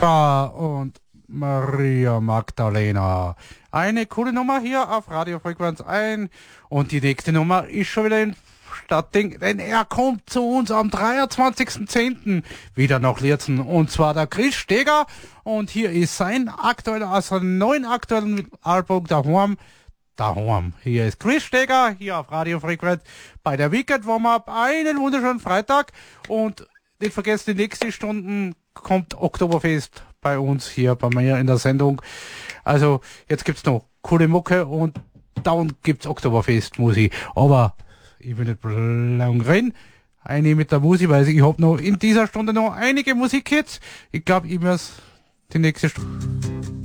Und Maria Magdalena. Eine coole Nummer hier auf Radiofrequenz 1. Und die nächste Nummer ist schon wieder in Stadtding, denn er kommt zu uns am 23.10. wieder nach Lierzen. Und zwar der Chris Steger. Und hier ist sein aktueller, also neuen aktuellen Album Daheim. Hier ist Chris Steger, hier auf Radiofrequenz bei der Weekend Warm-Up. Einen wunderschönen Freitag. Und nicht vergessen, die nächsten Stunden kommt Oktoberfest bei uns hier bei mir in der Sendung. Also jetzt gibt's noch coole Mucke und dann gibt's Oktoberfest Musik. Aber ich will nicht lang reden. Eine mit der Musik, weil ich habe noch in dieser Stunde noch einige Musikhits. Ich glaube, ich muss die nächste Stunde.